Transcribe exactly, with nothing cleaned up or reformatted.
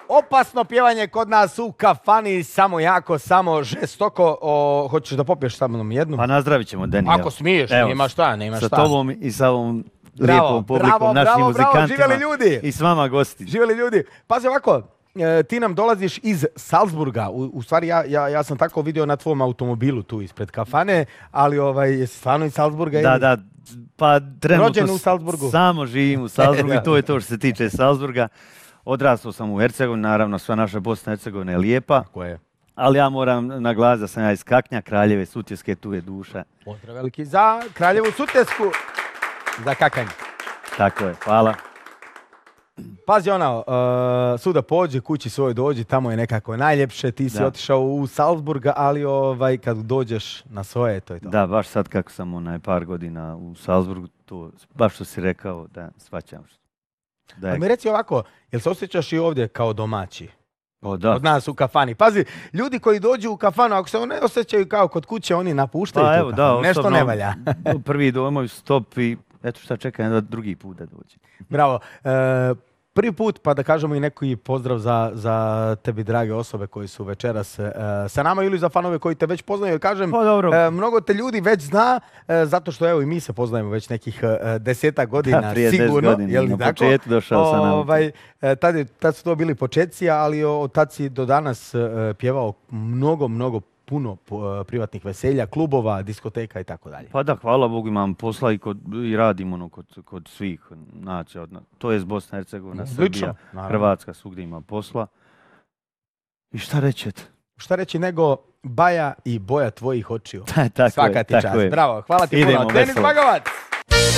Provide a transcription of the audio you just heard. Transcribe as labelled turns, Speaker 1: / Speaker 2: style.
Speaker 1: Opasno pjevanje kod nas u kafani, samo jako, samo žestoko. O, hoćeš da popiješ sa mnom jednu?
Speaker 2: Pa nazdravit ćemo, Deni.
Speaker 1: Ako smiješ, evo, nema šta, nema šta.
Speaker 2: Sa tobom i sa ovom
Speaker 1: bravo,
Speaker 2: lijepom publikom,
Speaker 1: bravo,
Speaker 2: našim
Speaker 1: bravo,
Speaker 2: muzikantima.
Speaker 1: Bravo, živjeli ljudi.
Speaker 2: I s vama gosti.
Speaker 1: Živjeli ljudi. Pazi ovako, e, ti nam dolaziš iz Salzburga. U, u stvari, ja, ja, ja sam tako vidio na tvom automobilu tu ispred kafane, ali ovaj, jesi stvarno iz Salzburga?
Speaker 2: Da, da. Pa trenutno
Speaker 1: rođen u Salzburgu.
Speaker 2: Samo živim u Salzburgu i to je to što se tiče Salzburga. Odrastao sam u Hercegovini, naravno sva naša Bosna i Hercegovina je lijepa.
Speaker 1: Tako je.
Speaker 2: Ali ja moram naglasiti da sam ja iz Kaknja, Kraljeve Sutjeske, tu je duša.
Speaker 1: Pozdrav veliki za Kraljevu Sutjesku, za Kakanje.
Speaker 2: Tako je, hvala.
Speaker 1: Pazi ono, uh, suda pođi, kući svoj dođi, tamo je nekako najljepše, ti si
Speaker 2: da.
Speaker 1: otišao u Salzburga, ali ovaj, kad dođeš na svoje, to je to.
Speaker 2: Da, baš sad kako sam onaj par godina u Salzburgu, to baš što si rekao, da svaćam što. Da je...
Speaker 1: Ali mi reci ovako, jel se osjećaš i ovdje kao domaći?
Speaker 2: O, da.
Speaker 1: Od nas u kafani. Pazi, ljudi koji dođu u kafanu, ako se ne osjećaju kao kod kuće, oni napuštaju
Speaker 2: pa,
Speaker 1: tu
Speaker 2: evo,
Speaker 1: kafanu.
Speaker 2: Da,
Speaker 1: nešto
Speaker 2: osobno,
Speaker 1: ne valja.
Speaker 2: prvi domovi stop i eto šta čekam da drugi put da dođe.
Speaker 1: Bravo. E, prvi put, pa da kažemo i neki pozdrav za, za tebi, drage osobe koji su večeras e, sa nama ili za fanove koji te već poznaju. Jer kažem,
Speaker 2: pa, dobro.
Speaker 1: E, mnogo te ljudi već zna, e, zato što evo i mi se poznajemo već nekih e, desetak godina,
Speaker 2: da, prije
Speaker 1: sigurno.
Speaker 2: Godina,
Speaker 1: jel,
Speaker 2: na
Speaker 1: tako?
Speaker 2: početku došao sam
Speaker 1: ovaj, e, tad, je, tad su to bili početci, ali od tad si do danas e, pjevao mnogo, mnogo puno privatnih veselja, klubova, diskoteka i tako dalje.
Speaker 2: Pa da, hvala Bogu, imam posla i, kod, i radim ono kod, kod svih nacija. To je Bosna i Hercegovina, Srbija, Hrvatska, svugdje ima posla. I šta rećete?
Speaker 1: Šta reći nego Baja i boja tvojih očiju.
Speaker 2: tako
Speaker 1: Svaka
Speaker 2: je,
Speaker 1: ti
Speaker 2: tako
Speaker 1: čast.
Speaker 2: je.
Speaker 1: Bravo, hvala ti
Speaker 2: Idemo,
Speaker 1: puno. Denis Bagovac!